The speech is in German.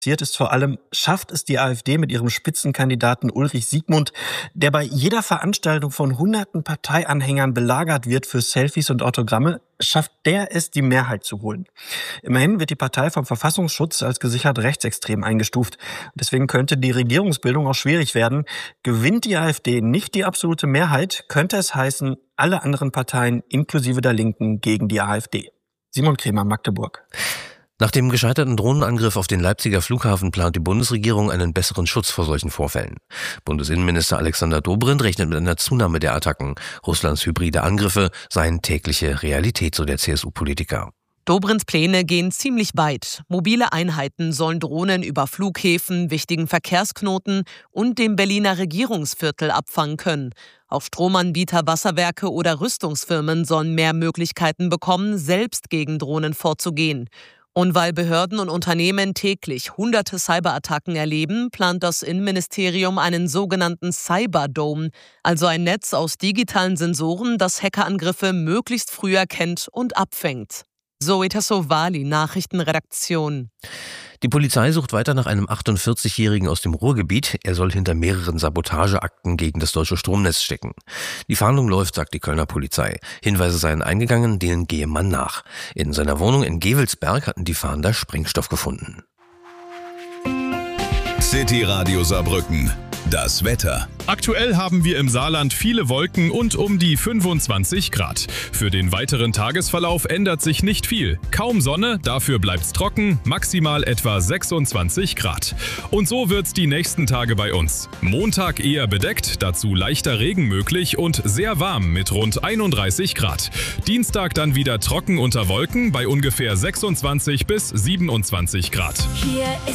ist vor allem, schafft es die AfD mit ihrem Spitzenkandidaten Ulrich Siegmund, der bei jeder Veranstaltung von hunderten Parteianhängern belagert wird für Selfies und Autogramme, schafft der es, die Mehrheit zu holen. Immerhin wird die Partei vom Verfassungsschutz als gesichert rechtsextrem eingestuft. Deswegen könnte die Regierungsbildung auch schwierig werden. Gewinnt die AfD nicht die absolute Mehrheit, könnte es heißen, alle anderen Parteien inklusive der Linken gegen die AfD. Simon Kremer, Magdeburg. Nach dem gescheiterten Drohnenangriff auf den Leipziger Flughafen plant die Bundesregierung einen besseren Schutz vor solchen Vorfällen. Bundesinnenminister Alexander Dobrindt rechnet mit einer Zunahme der Attacken. Russlands hybride Angriffe seien tägliche Realität, so der CSU-Politiker. Dobrindts Pläne gehen ziemlich weit. Mobile Einheiten sollen Drohnen über Flughäfen, wichtigen Verkehrsknoten und dem Berliner Regierungsviertel abfangen können. Auch Stromanbieter, Wasserwerke oder Rüstungsfirmen sollen mehr Möglichkeiten bekommen, selbst gegen Drohnen vorzugehen. Und weil Behörden und Unternehmen täglich hunderte Cyberattacken erleben, plant das Innenministerium einen sogenannten Cyberdome, also ein Netz aus digitalen Sensoren, das Hackerangriffe möglichst früh erkennt und abfängt. Zoe Tassovali, Nachrichtenredaktion. Die Polizei sucht weiter nach einem 48-Jährigen aus dem Ruhrgebiet. Er soll hinter mehreren Sabotageakten gegen das deutsche Stromnetz stecken. Die Fahndung läuft, sagt die Kölner Polizei. Hinweise seien eingegangen, denen gehe man nach. In seiner Wohnung in Gevelsberg hatten die Fahnder Sprengstoff gefunden. City Radio Saarbrücken. Das Wetter. Aktuell haben wir im Saarland viele Wolken und um die 25 Grad. Für den weiteren Tagesverlauf ändert sich nicht viel. Kaum Sonne, dafür bleibt's trocken, maximal etwa 26 Grad. Und so wird's die nächsten Tage bei uns. Montag eher bedeckt, dazu leichter Regen möglich und sehr warm mit rund 31 Grad. Dienstag dann wieder trocken unter Wolken bei ungefähr 26 bis 27 Grad.